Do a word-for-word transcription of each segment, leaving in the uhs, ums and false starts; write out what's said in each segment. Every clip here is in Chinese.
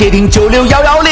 接听九六幺幺零。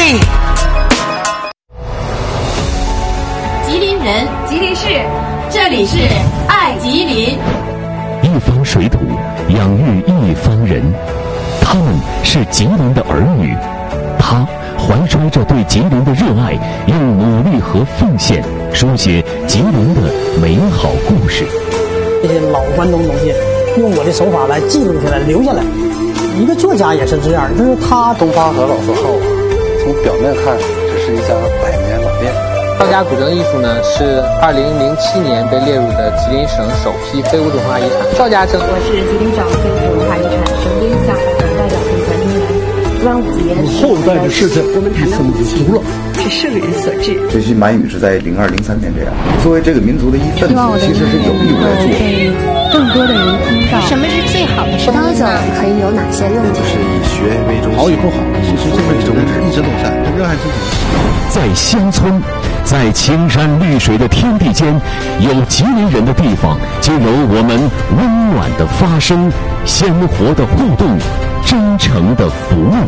吉林人，吉林市，这里是爱吉林。 一方水土养育一方人，他们是吉林的儿女，他怀揣着对吉林的热爱，用努力和奉献书写吉林的美好故事。 这些老关东东西，用我的手法来记录下来，留下来。一个作家也是这样，就是他东方和老字号，从表面看，这是一家百年老店。 赵家古镇艺术呢，是二零零七年被列入的吉林省首批非物质文化遗产。赵家镇， 我是吉林省非物质文化遗产省定项总代表跟传承人端午节。 后代的事情， 我们谈到母亲是圣人所致。 学习满语是在零二零三年这样。作为这个民族的一份子，其实是有义务来做。 更多的人听到什么是最好的生葡萄酒可以有哪些用途？ 是以学为中心， 好以后好，其实这份责任是一直都在，热爱生活。 在乡村，在青山绿水的天地间，有吉林人的地方，就有我们温暖的发声、鲜活的互动、真诚的服务。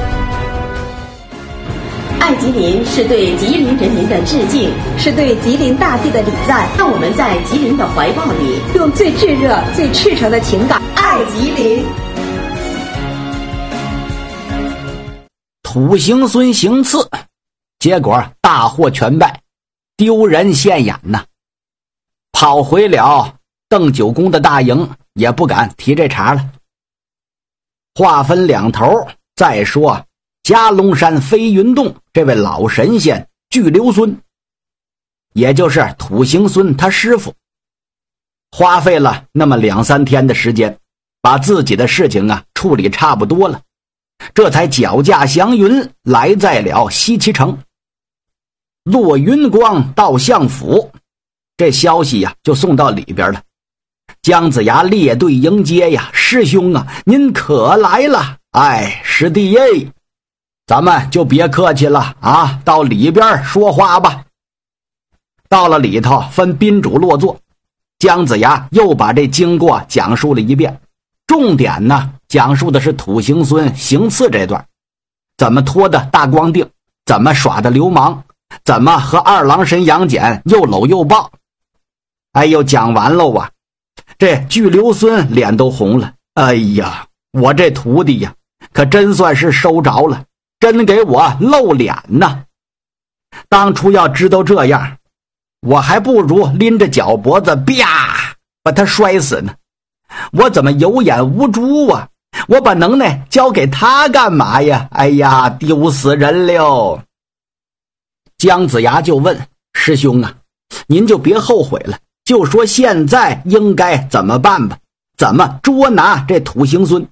爱吉林是对吉林人民的致敬， 是对吉林大地的礼赞。 让我们在吉林的怀抱里， 用最炙热、最赤诚的情感爱吉林。 土行孙行刺，结果大获全败，丢人现眼呐！跑回了邓九公的大营，也不敢提这茬了。话分两头，再说夹龙山飞云洞这位老神仙巨留孙，也就是土行孙他师傅，花费了那么两三天的时间，把自己的事情啊处理差不多了，这才脚驾祥云来在了西岐城。落云光到相府，这消息呀就送到里边了。姜子牙列队迎接呀，师兄啊，您可来了！哎，师弟耶，咱们就别客气了啊，到里边说话吧。到了里头，分宾主落座，姜子牙又把这经过讲述了一遍，重点呢讲述的是土行孙行刺这段，怎么拖的大光腚，怎么耍的流氓，怎么和二郎神杨戬又搂又抱。哎呦，讲完喽啊，这巨留孙脸都红了。哎呀，我这徒弟呀，可真算是收着了，真给我露脸呐！当初要知道这样，我还不如拎着脚脖子啪把他摔死呢。我怎么有眼无珠啊？我把能耐交给他干嘛呀？哎呀，丢死人了！姜子牙就问师兄啊，您就别后悔了，就说现在应该怎么办吧，怎么捉拿这土行孙。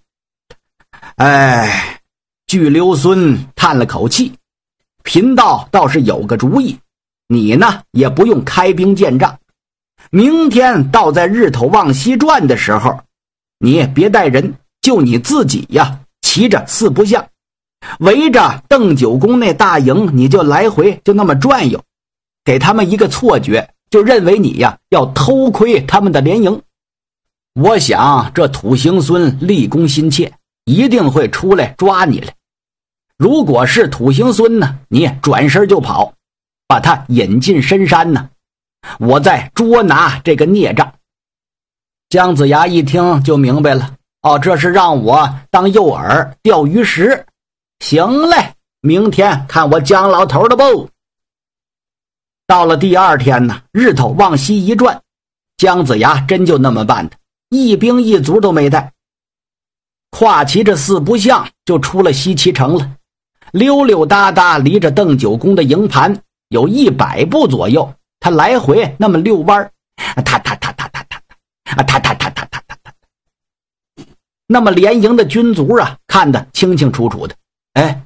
哎，巨留孙叹了口气，贫道倒是有个主意，你呢也不用开兵见仗，明天到在日头往西转的时候，你别带人，就你自己呀，骑着四不像，围着邓九公那大营，你就来回就那么转悠，给他们一个错觉，就认为你呀要偷窥他们的连营。我想这土行孙立功心切，一定会出来抓你来。如果是土行孙呢，你转身就跑，把他引进深山呢，我再捉拿这个孽障。姜子牙一听就明白了，哦，这是让我当诱饵钓鱼食。行嘞，明天看我姜老头的不。到了第二天呢，日头往西一转，姜子牙真就那么办的，一兵一卒都没带，跨骑着四不像就出了西岐城了，溜溜达达离着邓九公的营盘有一百步左右，他来回那么遛弯，踏踏踏踏踏踏踏踏踏踏踏踏踏，那么连营的军卒啊，看得清清楚楚的。哎，